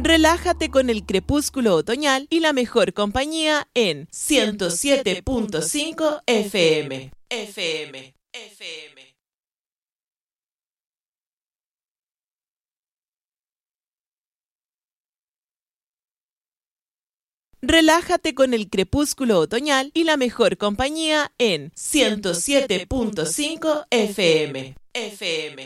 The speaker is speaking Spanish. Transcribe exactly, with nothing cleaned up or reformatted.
Relájate con el crepúsculo otoñal y la mejor compañía en ciento siete punto cinco F M. F M. F M. Relájate con el crepúsculo otoñal y la mejor compañía en ciento siete punto cinco F M. F M.